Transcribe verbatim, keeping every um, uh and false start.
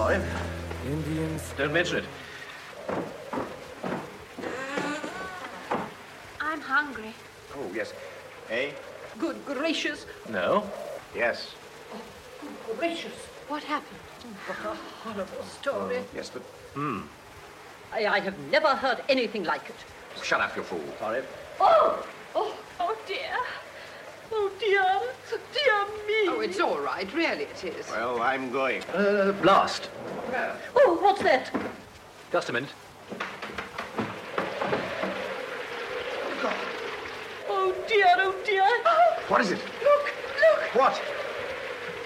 sorry. Indians. Don't mention it. I'm hungry. Oh, yes. Eh? Good gracious. No. Yes. Good gracious. What happened? What a horrible story. Yes, but... Hmm. I, I have never heard anything like it. Shut up, you fool. Sorry. Oh! Oh, oh dear. Oh dear. Dear me. Oh, it's all right. Really it is. Well, I'm going. Uh, blast. Oh, what's that? Just a minute. Oh dear, oh dear. What is it? Look, look. What?